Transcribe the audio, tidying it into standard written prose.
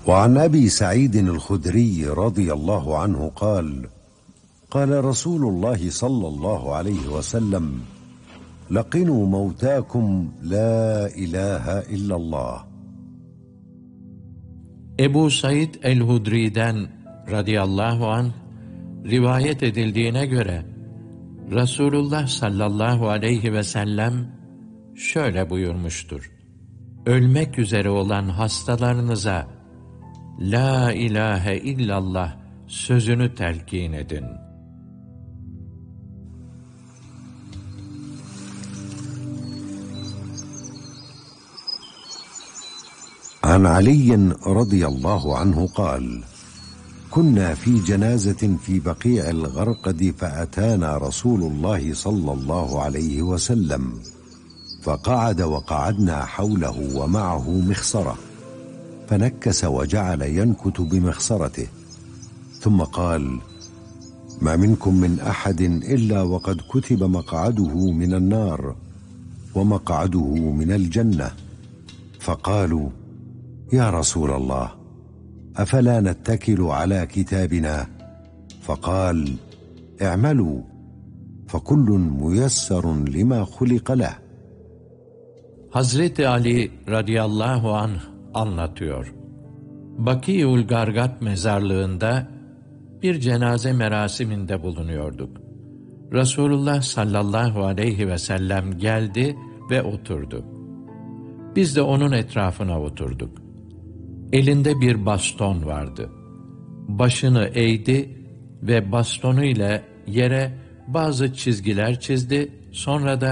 وعن أبي سعيد الخدري رضي الله عنه قال: قال رسول الله صلى الله عليه وسلم: لقنوا موتاكم لا إله إلا الله. Ebu Said el-Hudri'den radıyallahu anh rivayet edildiğine göre Resulullah sallallahu aleyhi ve sellem şöyle buyurmuştur: ölmek üzere olan hastalarınıza La ilahe illallah sözünü telkin edin. عن علي رضي الله عنه قال: كنا في جنازة في بقيع الغرقد فأتانا رسول الله صلى الله عليه وسلم فقعد وقعدنا حوله ومعه مخصرة فنكس وجعل ينكت بمخصرته ثم قال: ما منكم من أحد إلا وقد كتب مقعده من النار ومقعده من الجنة. فقالوا: يا رسول الله أفلا نتكل على كتابنا؟ فقال: اعملوا فكل ميسر لما خلق له. Hazreti Ali radıyallahu anh anlatıyor. Bakî'ül Gargat mezarlığında bir cenaze merasiminde bulunuyorduk. Resulullah sallallahu aleyhi ve sellem geldi ve oturdu. Biz de onun etrafına oturduk. Elinde bir baston vardı. Başını eğdi ve bastonu ile yere bazı çizgiler çizdi, sonra da